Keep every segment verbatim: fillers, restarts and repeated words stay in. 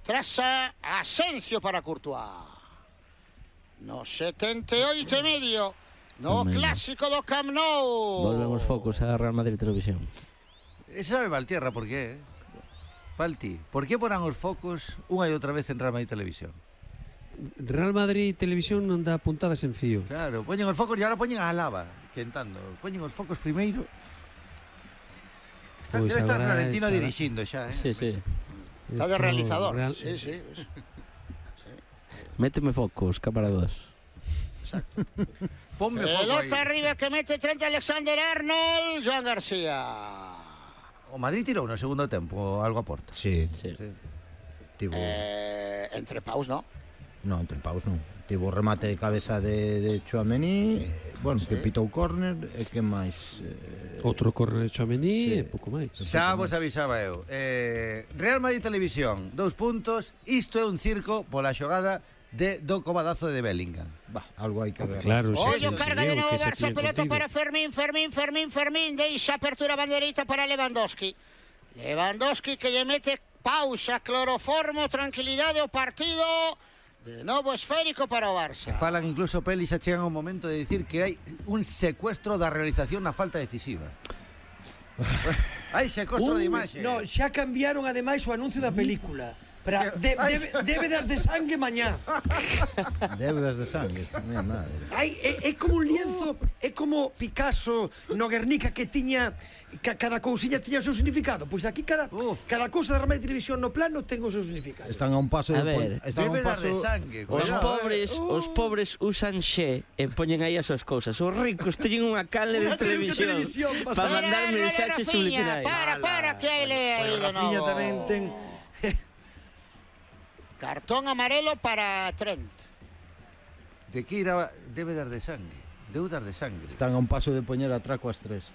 retrasa Asensio para Courtois. No setenta e oito e medio, no clásico do Camp Nou. Volven os focos a Real Madrid Televisión. Ese sabe Valtierra por qué, eh? Valti, por que porán os focos unha e outra vez en Real Madrid Televisión? Real Madrid Televisión non dá puntadas en fío. Claro, poñen os focos e agora poñen a lava, quentando. Poñen os focos primeiro. Está, Pois debe estar agora Florentino está- dirixindo xa, eh? Sí, sí. Está de Esto realizador. Real- Sí, sí. Méteme focos, cámara dos. Ponme foco aí. Pelota arriba que mete Trent Alexander-Arnold, Joan García. O Madrid tirou no segundo tempo algo a porta. Sí, Sí. Sí. tivo... Eh, entre paus, ¿no? No, entre paus non. Tivo remate de cabeza de, de Tchouaméni, eh, bueno, Sí. que pitou córner, e que máis... Eh, Outro corner de Tchouaméni Sí. e pouco máis. Xa vos avisaba eu. Eh, Real Madrid Televisión, dous puntos. Isto é un circo pola xogada de do cobadazo de Bellingham. bah, algo hai que ver. Claro, sí, Ollo, sí, carga sí, de o novo que se Barça, tiña pelota contido. para Fermín, Fermín, Fermín, Fermín, deixa apertura banderita para Lewandowski. Lewandowski que lle mete pausa, cloroformo, tranquilidade ao partido. De novo esférico para o Barça. Falan incluso Peli, xa chegan ao momento de dicir que hai un secuestro da realización na falta decisiva. Hai secuestro de imaxe. No, xa cambiaron ademais o anuncio da película. Para de, Ai, de, débedas de sangue mañá. Deudas de sangue, mi madre. Ai, é, é como un lienzo, é como Picasso no Guernica que tiña ca, cada cousiña tiña o seu significado. Pois aquí cada Uf. cada cousa da Real Madrid Televisión no plano ten o seu significado. Están a un paso A de... ver, pon- están a un Debe dar paso... de sangue. Os cuidado, pobres, eh. os pobres usan xe e poñen aí as súas cousas. Os ricos teñen unha canle de Unha televisión televisión para para- mandar Para, mensaxes Rafinha, subliminais. Para, para, que hai le aí de Rafinha novo. tamén ten Cartón amarelo para Trent. De que irá debe dar de sangue. Deudas de sangre. Están a un paso de poñer a traco as tres.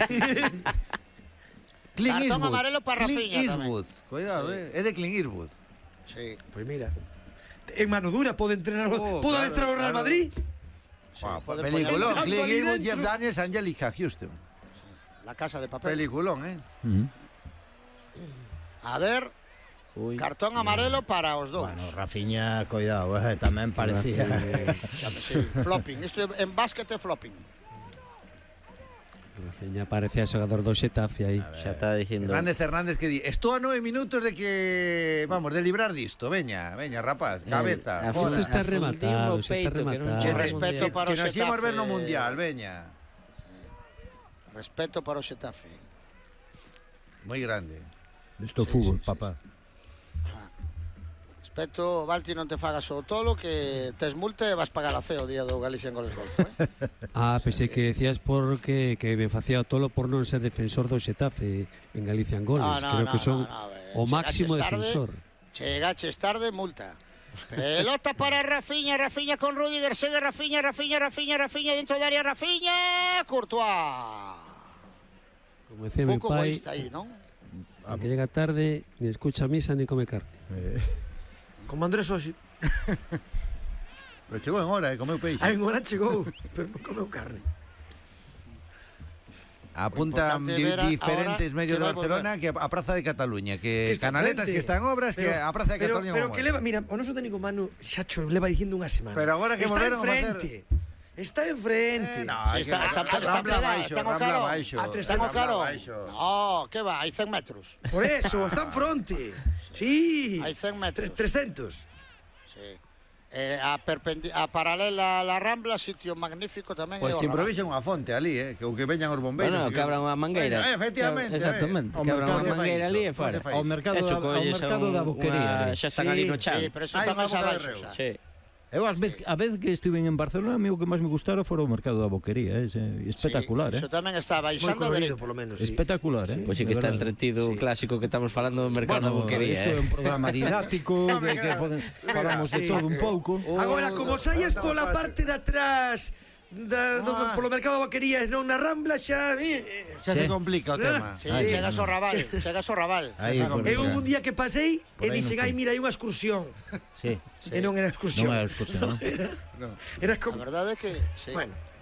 Clint Cartón Eastwood. amarelo para Clint Rafinha Eastwood. Cuidado, eh. É de Clint Eastwood. Sí. Pois mira, en mano dura pode entrenar Oh, pode claro, adestrar o Real claro. Madrid. Wow, puede peliculón. poner- Clint Ahí Eastwood, dentro. Jeff Daniels, Angelica Houston. La casa de papel. Peliculón, eh. Mm. A ver, Ui. cartón amarelo para os dous. Bueno, Rafinha, cuidado, eh, tamén parecía... Sí, flopping. Isto en básquet é flopping. Rafinha parecía xogador do Xetafe aí. Xa está dicindo. Hernández Hernández que di, estou a nove minutos de que, vamos, de librar disto. Veña, veña, rapaz, cabeza. Eh, fora. Isto está afundiu rematado, no xa está peito, que non rematado. Que, chega res- respeto que, para que o nos íamos ver no Xetafe. Mundial, veña. Respeto para o Xetafe. Moi grande. Isto fútbol, papá. Respeto, Valti, non te fagas o tolo, que tes multa e vas pagar a C o día do Galicia en Goles Golfo, eh? Ah, pensei que decías porque que me facía o tolo por non ser defensor do Xetafe en Galicia en goles. No, no, Creo no, que son no, no, eh, o máximo chegaches tarde. defensor. Chegaches tarde, multa. Pelota para Rafinha, Rafinha con Rudiger, segue Rafinha, Rafinha, Rafinha, Rafinha dentro da área, Rafinha, Courtois. Como decía Un mi pouco pai, egoísta aí, non? a que llega tarde, ni escucha misa ni come carne. Eh, Como Andrés Oxi. Pero chegou en hora, eh, comeu peixe. A en hora chegou, pero non comeu carne. Apuntan importante di ver a- diferentes ahora medios que de vai volver. Barcelona que a Praza de Cataluña, que, Que está canaletas frente. que están en obras, que Pero- a Praza de Pero, Cataluña pero non que muere. leva, mira, o noso técnico Manu Xacho leva dicindo unha semana. Pero agora que está volveron a enfrente. Está enfrente. Eh, no, Sí, hai que está- está- está Rambla pegada, baixo, ten o Rambla carón. baixo. A tres Ten o Rambla carón. baixo. No, que va, hai cen metros. Por eso, está en fronte. Sí. Hai cen metros. Tres- trescentos. Sí. Eh, a, perpendi- a paralela a la Rambla, sitio magnífico tamén. Pois é o que Raval. improvisen unha fonte ali, eh, que o que veñan os bombeiros. Bueno, e que abran unha mangueira. Eh, efectivamente. Exactamente, eh. que abran Ao unha mercado mangueira fai ali iso, e fora. como se fai Ao mercado, Eso, da, ao colles mercado un- da boquería. unha- ali. Xa están Sí, ali no chan. Sí, pero eso Hai está unha máis boca de abaixo. Reus. xa. Sí. Eu as vez, a vez que estive en Barcelona, a mí o que máis me gustara fora o mercado da boquería, eh, é espectacular, Sí, eh. Eso tamén está Moi baixando colorido, dereito. polo menos. Sí. Espectacular, eh. Pois sí de que está verdade. entretido o Sí. clásico que estamos falando do mercado da Bueno, boquería, isto é eh. un programa didáctico de que poden, falamos de Sí. todo un pouco. Agora, como saias Estaba pola fácil. parte de atrás da, do, Ah. polo mercado de vaquerías, non na Rambla, xa... eh, Xa se Sí. complica o tema. Sí, Ai, chegas no. ao Raval, chegas ao Raval. Aí, Xa por Eu aí. un día que pasei Por e aí dixen, non ai, fui. mira, hai unha excursión. Sí, E non era excursión. non é a excursión, non? Era A como... verdade é que, sí. Bueno,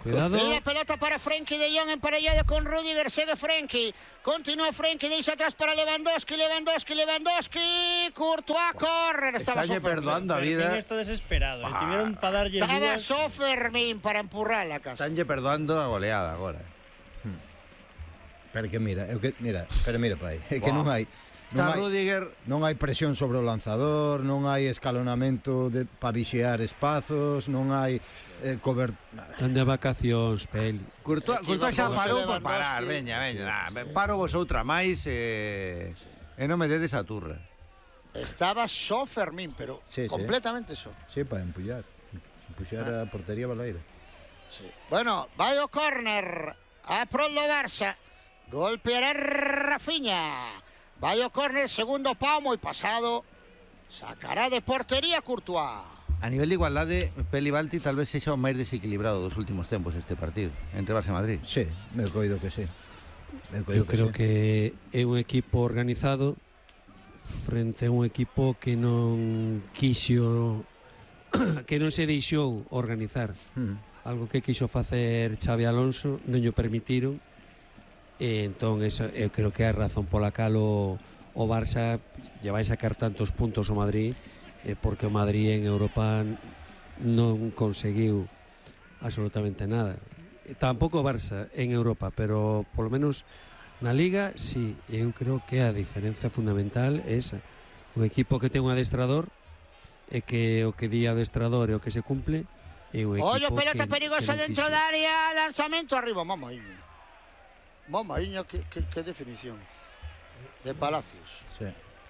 Cuidado. Mira pelota para Frenkie de Jong emparellado con Rüdiger, segue Frenkie. Continúa Frenkie, deixa atrás para Lewandowski, Lewandowski, Lewandowski. Courtois, correr. Estaba Estalle perdonando a Fermín vida. está desesperado. Ah. Tuvieron para darlle Estaba dúas. só Fermín para empurrar a casa. Estalle perdoando a goleada agora. Pero que mira, é o que, mira, pero mira, pai, é que non hai Está non hai, Rüdiger. non hai presión sobre o lanzador, non hai escalonamento de para vixiar espazos, non hai eh, cobertura. Están de vacacións, Peli. Courtois, Aquí Courtois xa vamos, parou por Lewandowski. parar. Veña, veña. Ah, paro vos outra máis e... E non me dedes a turra. Estaba só Fermín, pero Sí, sí. completamente só. Sí, para empullar. Empuxar a portería balaira. Sí. Bueno, vai o córner a prol do Barça. Golpeará Rafinha. Vai o córner, segundo pau, moi pasado. Sacará de portería Courtois. A nivel de igualdade, Peli Balti tal vez sexa o máis desequilibrado dos últimos tempos este partido entre Barça e Madrid. Sí, me coido que sí. Me Eu coido que creo sí. que é un equipo organizado frente a un equipo que non quixo que non se deixou organizar. Mm. Algo que quixo facer Xavi Alonso non lle permitiron. E entón esa, eu creo que é a razón pola cal o, o Barça lle vai sacar tantos puntos ao Madrid, eh, porque o Madrid en Europa non conseguiu absolutamente nada. E tampouco o Barça en Europa, pero polo menos na Liga sí, eu creo que a diferencia fundamental é esa. Un equipo que ten un adestrador e que o que di adestrador e o que se cumple é un equipo Ollo, pelota que, perigosa que non dentro quixo. da área. Lanzamento arriba, mamaíña. Mamaíña, que, que, que definición. De Palacios. Sí.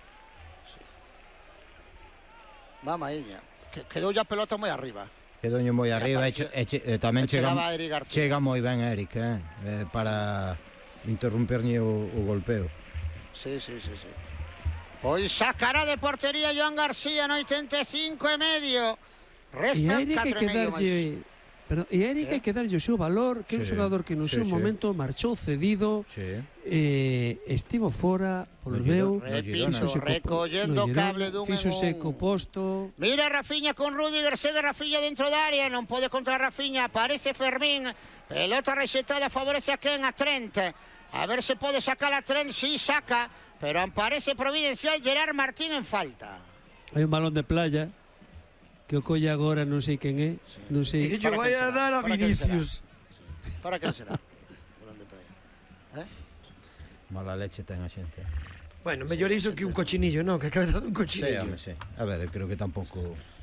Mamaíña. Que, quedou ya pelota moi arriba. Quedoulle moi arriba e, che, e, che, e tamén chega, Chegaba Eric García. chega moi ben Eric, eh, eh, para interromperlle o, o golpeo. Sí, sí, sí, sí. Pois sacará de portería Joan García no oitenta e cinco e medio. E Restan a Eric hai catro que e medio darlle máis. pero e a Eric Eh? hai que darlle o seu valor, que é un Sí, xogador que no sí, seu sí. momento marchou cedido, Sí. eh, estivo fora, volveu, No Girona. Repito, fíxose co- recollendo no cable Girona, dun en fíxose un. co posto. Mira Rafinha con Rüdiger, segue Rafinha dentro da área, non pode contra Rafinha, aparece Fermín, pelota rexetada, favorece a quen? A Trent. A ver se pode sacar a Trent, si sí, saca, pero aparece providencial Gerard Martín en falta. Hai un balón de playa que o colle agora non sei quen é, non sei. E yo Para vai que a será, dar a para que Vinicius. Para que será? Balón de playa. Eh? Mala leche ten a xente. Bueno, mellor iso que un cochinillo, non? Que a cabeza dun Sí, cochinillo. home, sí. A ver, eu creo que tampouco...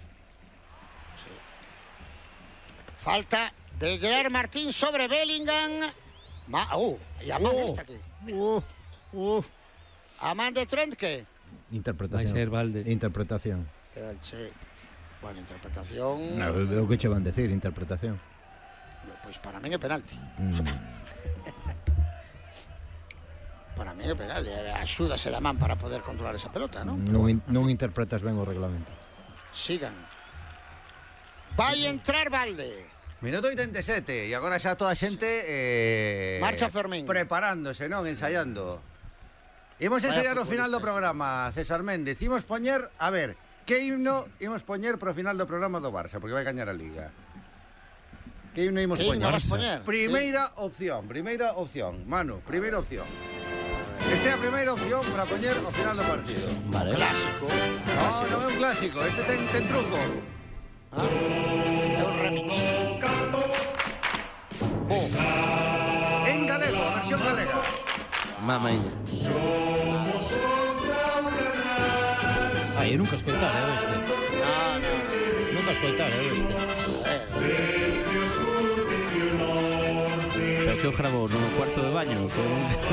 Falta de Gerard Martín sobre Bellingham. Ma uh, e a man Oh. esta aquí. Uh, uh. A man de Trent, que? Interpretación. Vai ser Valde. Interpretación. Pero el che... Bueno, interpretación... No, é o que che van decir, interpretación. Pois para min é penalti. Mm. Para min é penalti. Axúdase da man para poder controlar esa pelota, non? Non, in- non interpretas ben o reglamento. Sigan. Vai entrar Valde. Minuto oitenta e sete e agora xa toda a xente eh, Marcha Fermín. preparándose, non? Ensaiando. Imos Vaya ensaiar o final do futbolista. programa, César Méndez. Imos poñer, a ver, que himno imos poñer pro final do programa do Barça, porque vai gañar a Liga. Que himno imos Que himno poñer? vas poñer? Primeira opción, primeira opción. Manu, primeira opción. Esta é a primeira opción para poñer o final do partido. Vale. Clásico. No, non é un clásico, este ten, ten truco. Ah, é un remix. Oh, En galego, a versión galega. Mamaíña. Ai, eu nunca escoitara, é este. no, no. Nunca escoitara, é este. Pero que o grabou no cuarto de baño con...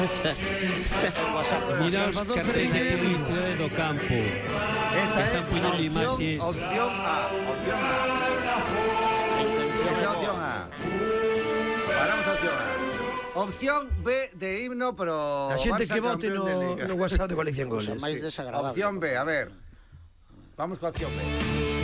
Mira os Salvador cartéis de Freire. publicidade do campo. Esta Están é poñendo opción, imaxes. opción A, opción A. Esta é a opción A. Paramos a opción A. Opción B de himno, pero A xente Barça que vote campeón de no, Liga. no WhatsApp de Coalición Cosa Goles. máis desagradable. Opción B, a ver. Vamos coa opción B.